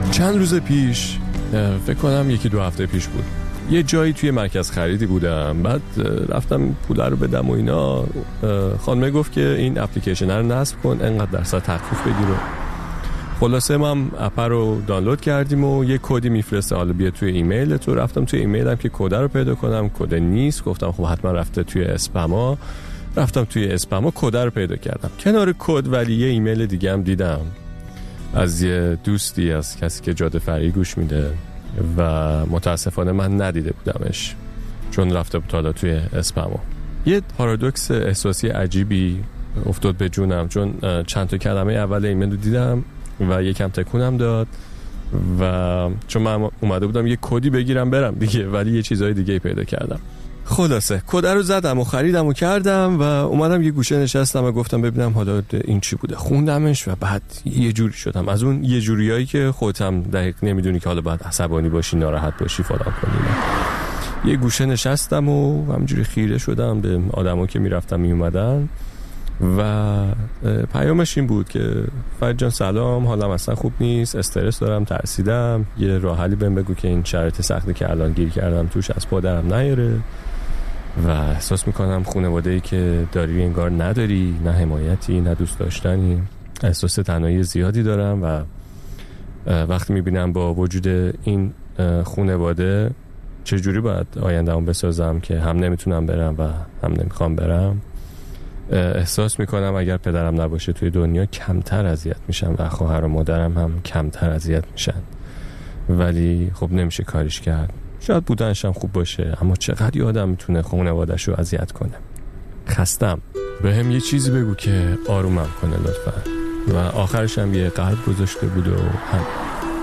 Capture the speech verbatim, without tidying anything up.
چند روز پیش، فکر کنم یکی دو هفته پیش بود، یه جایی توی مرکز خریدی بودم. بعد رفتم پول رو بدم و اینا. خانمه گفت که این اپلیکیشن رو نصب کن، انقدر درصد تخفیف بگیر. خلاصه ما هم اپ رو دانلود کردیم و یه کدی میفرسته، حالا بیا توی ایمیل تو. رفتم توی ایمیلم که کد رو پیدا کنم، کد نیست. گفتم خب حتما رفته توی اسپما. رفتم توی اسپما، کد رو پیدا کردم. کنار کد ولی یه ایمیل دیگه هم دیدم از یه دوستی، از کسی که جاده فرعی گوش میده و متاسفانه من ندیده بودمش چون رفته بود حالا توی اسپما. یه پارادوکس احساسی عجیبی افتاد به جونم، چون چند تا کلمه اول ایمیل رو دیدم و یکم تکونم داد و چون من اومده بودم یه کدی بگیرم برم دیگه، ولی یه چیزای دیگه پیدا کردم. خلاصه کد رو زدم و خریدم و کردم و اومدم یه گوشه نشستم و گفتم ببینم حالا این چی بوده. خوندمش و بعد یه جوری شدم، از اون یه جوریایی که خودت هم دقیق نمیدونی که حالا باید عصبانی باشی، ناراحت باشی، فلان کنی. یه گوشه نشستم و همجوری خیره شدم به آدما که میرفتم میومدن و پیامش این بود که فرید جان سلام، حالم اصلا خوب نیست، استرس دارم، ترسیدم، یه راه حلی بهم بگو که این شرایط سختی که الان گیر کردم توش از پادرم نیاره و احساس میکنم خانواده‌ای که داری انگار نداری، نه حمایتی نه دوست داشتنی، احساس تنهایی زیادی دارم و وقتی میبینم با وجود این خانواده چجوری باید آینده‌ام بسازم که هم نمیتونم برم و هم نمیخوام برم. احساس میکنم اگر پدرم نباشه توی دنیا کمتر اذیت میشم و خواهر و مادرم هم کمتر اذیت میشن، ولی خب نمیشه کاریش کرد. شاید بودنش هم خوب باشه، اما چقدر یه آدم میتونه خانواده‌اش رو اذیت کنه. خستم، به هم یه چیزی بگو که آرومم کنه لطفا. و آخرش هم یه قلب گذاشته بود و هم